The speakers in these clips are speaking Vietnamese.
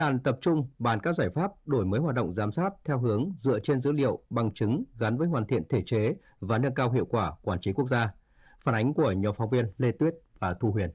Đoàn tập trung bàn các giải pháp đổi mới hoạt động giám sát theo hướng dựa trên dữ liệu, bằng chứng gắn với hoàn thiện thể chế và nâng cao hiệu quả quản trị quốc gia. Phản ánh của nhóm phóng viên Lê Tuyết và Thu Huyền.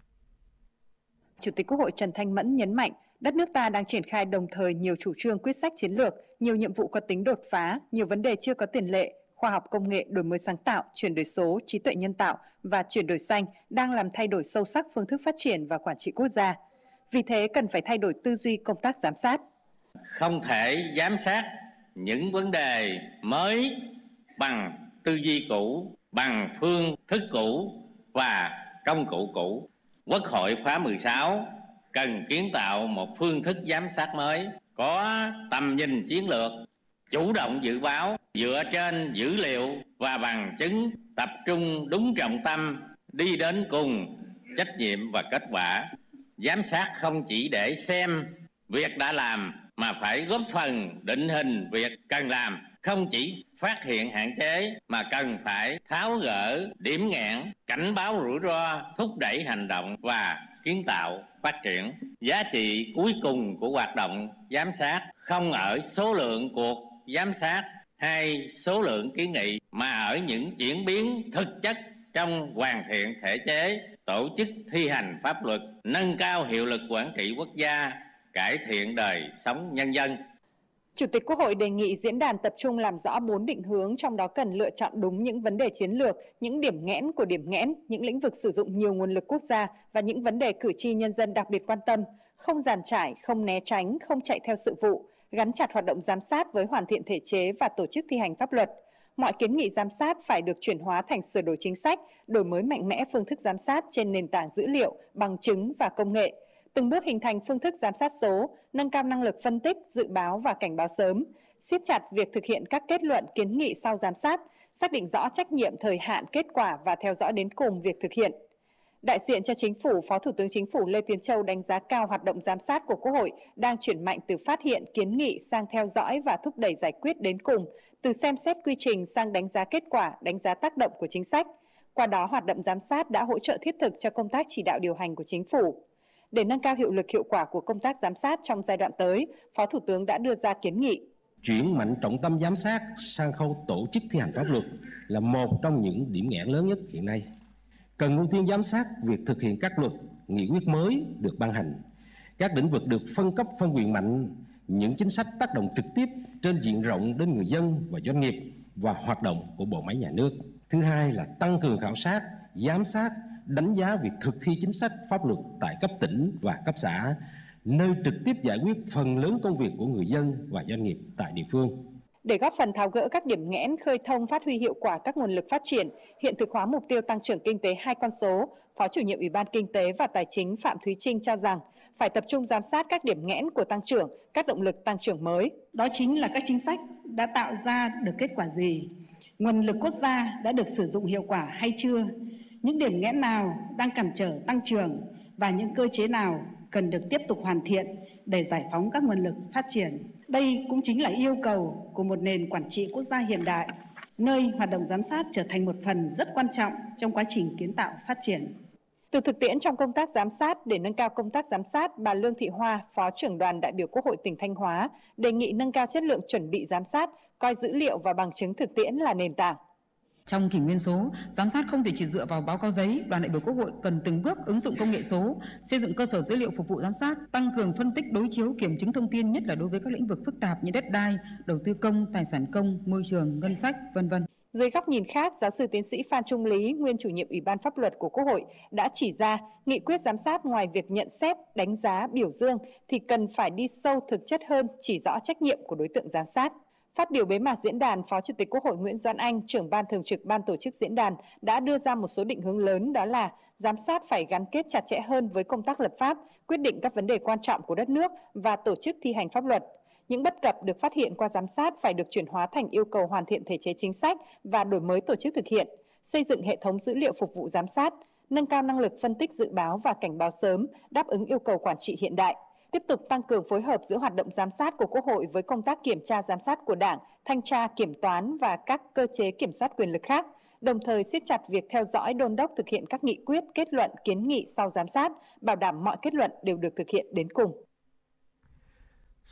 Chủ tịch Quốc hội Trần Thanh Mẫn nhấn mạnh, đất nước ta đang triển khai đồng thời nhiều chủ trương quyết sách chiến lược, nhiều nhiệm vụ có tính đột phá, nhiều vấn đề chưa có tiền lệ, khoa học công nghệ, đổi mới sáng tạo, chuyển đổi số, trí tuệ nhân tạo và chuyển đổi xanh đang làm thay đổi sâu sắc phương thức phát triển và quản trị quốc gia. Vì thế cần phải thay đổi tư duy công tác giám sát. Không thể giám sát những vấn đề mới bằng tư duy cũ, bằng phương thức cũ và công cụ cũ. Quốc hội khóa 16 cần kiến tạo một phương thức giám sát mới, có tầm nhìn chiến lược, chủ động dự báo, dựa trên dữ liệu và bằng chứng, tập trung đúng trọng tâm, đi đến cùng trách nhiệm và kết quả. Giám sát không chỉ để xem việc đã làm mà phải góp phần định hình việc cần làm, không chỉ phát hiện hạn chế mà cần phải tháo gỡ điểm nghẽn, cảnh báo rủi ro, thúc đẩy hành động và kiến tạo phát triển. Giá trị cuối cùng của hoạt động giám sát không ở số lượng cuộc giám sát hay số lượng kiến nghị mà ở những chuyển biến thực chất trong hoàn thiện thể chế, tổ chức thi hành pháp luật, nâng cao hiệu lực quản trị quốc gia, cải thiện đời sống nhân dân. Chủ tịch Quốc hội đề nghị diễn đàn tập trung làm rõ 4 định hướng, trong đó cần lựa chọn đúng những vấn đề chiến lược, những điểm nghẽn của điểm nghẽn, những lĩnh vực sử dụng nhiều nguồn lực quốc gia và những vấn đề cử tri nhân dân đặc biệt quan tâm, không giàn trải, không né tránh, không chạy theo sự vụ, gắn chặt hoạt động giám sát với hoàn thiện thể chế và tổ chức thi hành pháp luật. Mọi kiến nghị giám sát phải được chuyển hóa thành sửa đổi chính sách, đổi mới mạnh mẽ phương thức giám sát trên nền tảng dữ liệu, bằng chứng và công nghệ. Từng bước hình thành phương thức giám sát số, nâng cao năng lực phân tích, dự báo và cảnh báo sớm, siết chặt việc thực hiện các kết luận kiến nghị sau giám sát, xác định rõ trách nhiệm, thời hạn, kết quả và theo dõi đến cùng việc thực hiện. Đại diện cho Chính phủ, Phó Thủ tướng Chính phủ Lê Tiến Châu đánh giá cao hoạt động giám sát của Quốc hội đang chuyển mạnh từ phát hiện, kiến nghị sang theo dõi và thúc đẩy giải quyết đến cùng, từ xem xét quy trình sang đánh giá kết quả, đánh giá tác động của chính sách. Qua đó, hoạt động giám sát đã hỗ trợ thiết thực cho công tác chỉ đạo điều hành của Chính phủ. Để nâng cao hiệu lực hiệu quả của công tác giám sát trong giai đoạn tới, Phó Thủ tướng đã đưa ra kiến nghị. Chuyển mạnh trọng tâm giám sát sang khâu tổ chức thi hành pháp luật là một trong những điểm nghẽn lớn nhất hiện nay. Cần ưu tiên giám sát việc thực hiện các luật, nghị quyết mới được ban hành, các lĩnh vực được phân cấp phân quyền mạnh, những chính sách tác động trực tiếp trên diện rộng đến người dân và doanh nghiệp và hoạt động của bộ máy nhà nước. Thứ hai là tăng cường khảo sát, giám sát, đánh giá việc thực thi chính sách pháp luật tại cấp tỉnh và cấp xã, nơi trực tiếp giải quyết phần lớn công việc của người dân và doanh nghiệp tại địa phương. Để góp phần tháo gỡ các điểm nghẽn, khơi thông, phát huy hiệu quả các nguồn lực phát triển, hiện thực hóa mục tiêu tăng trưởng kinh tế 2 con số, Phó Chủ nhiệm Ủy ban Kinh tế và Tài chính Phạm Thúy Trinh cho rằng phải tập trung giám sát các điểm nghẽn của tăng trưởng, các động lực tăng trưởng mới. Đó chính là các chính sách đã tạo ra được kết quả gì, nguồn lực quốc gia đã được sử dụng hiệu quả hay chưa, những điểm nghẽn nào đang cản trở tăng trưởng và những cơ chế nào cần được tiếp tục hoàn thiện để giải phóng các nguồn lực phát triển. Đây cũng chính là yêu cầu của một nền quản trị quốc gia hiện đại, nơi hoạt động giám sát trở thành một phần rất quan trọng trong quá trình kiến tạo phát triển. Từ thực tiễn trong công tác giám sát, để nâng cao công tác giám sát, bà Lương Thị Hoa, Phó trưởng đoàn đại biểu Quốc hội tỉnh Thanh Hóa, đề nghị nâng cao chất lượng chuẩn bị giám sát, coi dữ liệu và bằng chứng thực tiễn là nền tảng. Trong kỷ nguyên số, giám sát không thể chỉ dựa vào báo cáo giấy, đoàn đại biểu Quốc hội cần từng bước ứng dụng công nghệ số, xây dựng cơ sở dữ liệu phục vụ giám sát, tăng cường phân tích đối chiếu kiểm chứng thông tin, nhất là đối với các lĩnh vực phức tạp như đất đai, đầu tư công, tài sản công, môi trường, ngân sách, v.v. Dưới góc nhìn khác, giáo sư tiến sĩ Phan Trung Lý, nguyên chủ nhiệm Ủy ban Pháp luật của Quốc hội, đã chỉ ra nghị quyết giám sát ngoài việc nhận xét, đánh giá, biểu dương thì cần phải đi sâu thực chất hơn, chỉ rõ trách nhiệm của đối tượng giám sát. Phát biểu bế mạc diễn đàn, Phó Chủ tịch Quốc hội Nguyễn Doãn Anh, trưởng ban thường trực ban tổ chức diễn đàn, đã đưa ra một số định hướng lớn, đó là giám sát phải gắn kết chặt chẽ hơn với công tác lập pháp, quyết định các vấn đề quan trọng của đất nước và tổ chức thi hành pháp luật. Những bất cập được phát hiện qua giám sát phải được chuyển hóa thành yêu cầu hoàn thiện thể chế chính sách và đổi mới tổ chức thực hiện, xây dựng hệ thống dữ liệu phục vụ giám sát, nâng cao năng lực phân tích dự báo và cảnh báo sớm, đáp ứng yêu cầu quản trị hiện đại. Tiếp tục tăng cường phối hợp giữa hoạt động giám sát của Quốc hội với công tác kiểm tra giám sát của Đảng, thanh tra, kiểm toán và các cơ chế kiểm soát quyền lực khác, đồng thời siết chặt việc theo dõi đôn đốc thực hiện các nghị quyết, kết luận, kiến nghị sau giám sát, bảo đảm mọi kết luận đều được thực hiện đến cùng.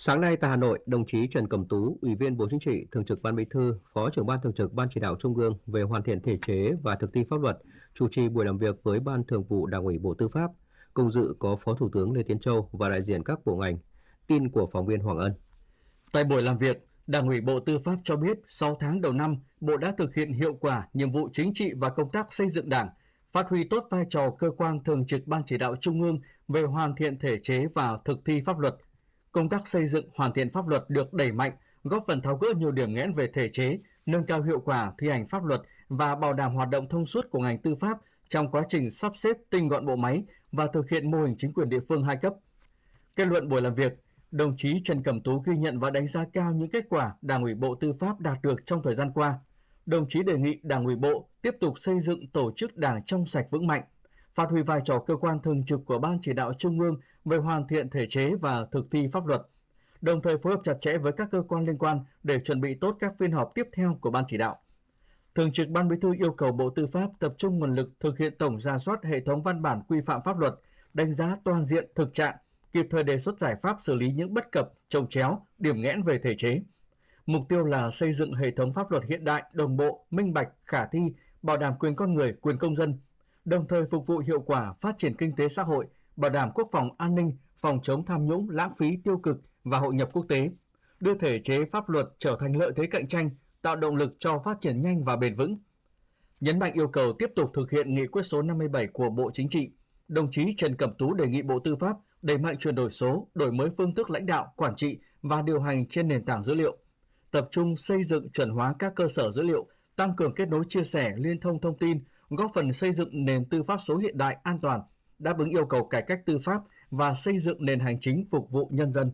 Sáng nay tại Hà Nội, đồng chí Trần Cẩm Tú, Ủy viên Bộ Chính trị, Thường trực Ban Bí thư, Phó trưởng Ban Thường trực Ban Chỉ đạo Trung ương về hoàn thiện thể chế và thực thi pháp luật, chủ trì buổi làm việc với Ban Thường vụ Đảng ủy Bộ Tư pháp. Cùng dự có Phó Thủ tướng Lê Tiến Châu và đại diện các bộ ngành. Tin của phóng viên Hoàng Ân. Tại buổi làm việc, Đảng ủy Bộ Tư pháp cho biết 6 tháng đầu năm, Bộ đã thực hiện hiệu quả nhiệm vụ chính trị và công tác xây dựng Đảng, phát huy tốt vai trò cơ quan thường trực Ban Chỉ đạo Trung ương về hoàn thiện thể chế và thực thi pháp luật. Công tác xây dựng hoàn thiện pháp luật được đẩy mạnh, góp phần tháo gỡ nhiều điểm nghẽn về thể chế, nâng cao hiệu quả thi hành pháp luật và bảo đảm hoạt động thông suốt của ngành tư pháp trong quá trình sắp xếp tinh gọn bộ máy và thực hiện mô hình chính quyền địa phương 2 cấp. Kết luận buổi làm việc, đồng chí Trần Cẩm Tú ghi nhận và đánh giá cao những kết quả Đảng ủy Bộ Tư pháp đạt được trong thời gian qua. Đồng chí đề nghị Đảng ủy Bộ tiếp tục xây dựng tổ chức Đảng trong sạch vững mạnh, phát huy vai trò cơ quan thường trực của Ban Chỉ đạo Trung ương về hoàn thiện thể chế và thực thi pháp luật, đồng thời phối hợp chặt chẽ với các cơ quan liên quan để chuẩn bị tốt các phiên họp tiếp theo của Ban Chỉ đạo. Thường trực Ban Bí thư yêu cầu Bộ Tư pháp tập trung nguồn lực thực hiện tổng rà soát hệ thống văn bản quy phạm pháp luật, đánh giá toàn diện thực trạng, kịp thời đề xuất giải pháp xử lý những bất cập, chồng chéo, điểm nghẽn về thể chế. Mục tiêu là xây dựng hệ thống pháp luật hiện đại, đồng bộ, minh bạch, khả thi, bảo đảm quyền con người, quyền công dân, đồng thời phục vụ hiệu quả phát triển kinh tế xã hội, bảo đảm quốc phòng an ninh, phòng chống tham nhũng, lãng phí, tiêu cực và hội nhập quốc tế, đưa thể chế pháp luật trở thành lợi thế cạnh tranh, tạo động lực cho phát triển nhanh và bền vững. Nhấn mạnh yêu cầu tiếp tục thực hiện nghị quyết số 57 của Bộ Chính trị, đồng chí Trần Cẩm Tú đề nghị Bộ Tư pháp đẩy mạnh chuyển đổi số, đổi mới phương thức lãnh đạo, quản trị và điều hành trên nền tảng dữ liệu, tập trung xây dựng chuẩn hóa các cơ sở dữ liệu, tăng cường kết nối chia sẻ, liên thông thông tin, góp phần xây dựng nền tư pháp số hiện đại, an toàn, đáp ứng yêu cầu cải cách tư pháp và xây dựng nền hành chính phục vụ nhân dân.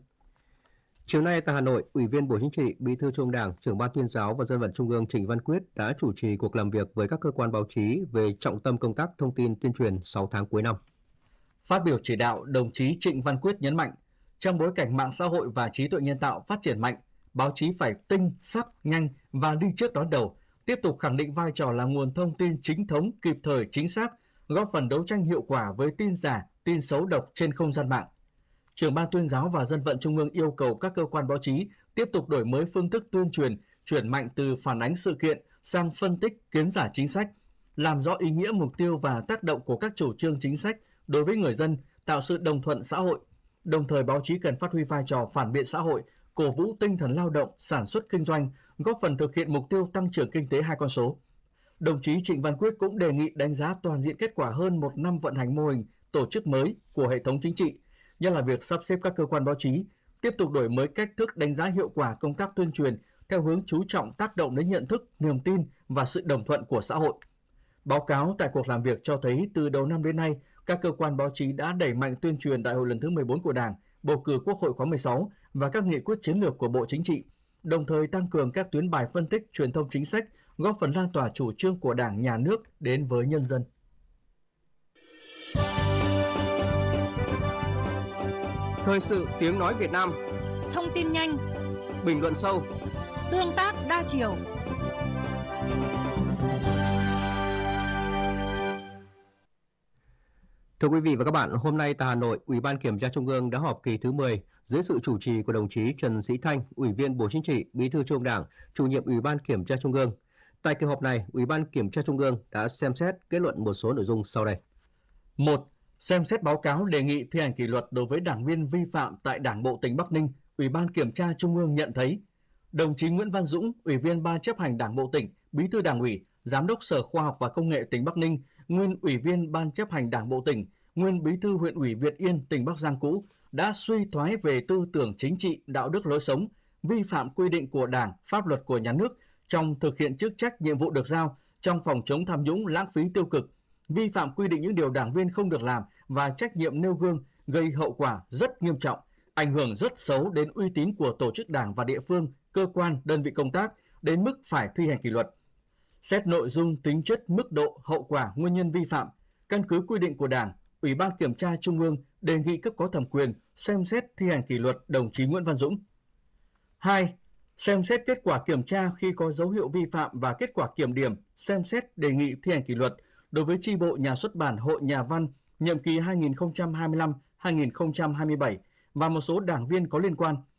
Chiều nay tại Hà Nội, Ủy viên Bộ Chính trị, Bí thư Trung ương Đảng, Trưởng Ban Tuyên giáo và Dân vận Trung ương Trịnh Văn Quyết đã chủ trì cuộc làm việc với các cơ quan báo chí về trọng tâm công tác thông tin tuyên truyền 6 tháng cuối năm. Phát biểu chỉ đạo, đồng chí Trịnh Văn Quyết nhấn mạnh, trong bối cảnh mạng xã hội và trí tuệ nhân tạo phát triển mạnh, báo chí phải tinh, sắc, nhanh và đi trước đón đầu, tiếp tục khẳng định vai trò là nguồn thông tin chính thống, kịp thời, chính xác, góp phần đấu tranh hiệu quả với tin giả, tin xấu độc trên không gian mạng. Trưởng Ban Tuyên giáo và Dân vận Trung ương yêu cầu các cơ quan báo chí tiếp tục đổi mới phương thức tuyên truyền, chuyển mạnh từ phản ánh sự kiện sang phân tích, kiến giải chính sách, làm rõ ý nghĩa, mục tiêu và tác động của các chủ trương chính sách đối với người dân, tạo sự đồng thuận xã hội. Đồng thời, báo chí cần phát huy vai trò phản biện xã hội, cổ vũ tinh thần lao động, sản xuất kinh doanh, góp phần thực hiện mục tiêu tăng trưởng kinh tế 2 con số. Đồng chí Trịnh Văn Quyết cũng đề nghị đánh giá toàn diện kết quả hơn 1 năm vận hành mô hình tổ chức mới của hệ thống chính trị, nhất là việc sắp xếp các cơ quan báo chí, tiếp tục đổi mới cách thức đánh giá hiệu quả công tác tuyên truyền theo hướng chú trọng tác động đến nhận thức, niềm tin và sự đồng thuận của xã hội. Báo cáo tại cuộc làm việc cho thấy từ đầu năm đến nay, các cơ quan báo chí đã đẩy mạnh tuyên truyền Đại hội lần thứ 14 của Đảng, bầu cử Quốc hội khóa 16 và các nghị quyết chiến lược của Bộ Chính trị, đồng thời tăng cường các tuyến bài phân tích, truyền thông chính sách, góp phần lan tỏa chủ trương của Đảng, Nhà nước đến với nhân dân. Thời sự tiếng nói Việt Nam. Thông tin nhanh, Bình luận sâu, tương tác đa chiều. Thưa quý vị và các bạn, hôm nay tại Hà Nội, Ủy ban Kiểm tra Trung ương đã họp kỳ thứ 10 dưới sự chủ trì của đồng chí Trần Sĩ Thanh, Ủy viên Bộ Chính trị, Bí thư Trung ương Đảng, Chủ nhiệm Ủy ban Kiểm tra Trung ương. Tại kỳ họp này, Ủy ban Kiểm tra Trung ương đã xem xét kết luận một số nội dung sau đây. 1. Xem xét báo cáo đề nghị thi hành kỷ luật đối với đảng viên vi phạm tại Đảng bộ tỉnh Bắc Ninh. Ủy ban Kiểm tra Trung ương nhận thấy đồng chí Nguyễn Văn Dũng, Ủy viên Ban chấp hành Đảng bộ tỉnh, Bí thư Đảng ủy, Giám đốc Sở Khoa học và Công nghệ tỉnh Bắc Ninh, nguyên Ủy viên Ban chấp hành Đảng bộ tỉnh, nguyên Bí thư huyện ủy Việt Yên, tỉnh Bắc Giang cũ, đã suy thoái về tư tưởng chính trị, đạo đức lối sống, vi phạm quy định của Đảng, pháp luật của nhà nước trong thực hiện chức trách nhiệm vụ được giao trong phòng chống tham nhũng, lãng phí tiêu cực, vi phạm quy định những điều đảng viên không được làm và trách nhiệm nêu gương gây hậu quả rất nghiêm trọng, ảnh hưởng rất xấu đến uy tín của tổ chức đảng và địa phương, cơ quan, đơn vị công tác đến mức phải thi hành kỷ luật. Xét nội dung, tính chất, mức độ, hậu quả, nguyên nhân vi phạm, căn cứ quy định của Đảng, Ủy ban Kiểm tra Trung ương đề nghị cấp có thẩm quyền xem xét thi hành kỷ luật đồng chí Nguyễn Văn Dũng. 2. Xem xét kết quả kiểm tra khi có dấu hiệu vi phạm và kết quả kiểm điểm, xem xét đề nghị thi hành kỷ luật đối với chi bộ Nhà xuất bản Hội Nhà văn nhiệm kỳ 2025-2027 và một số đảng viên có liên quan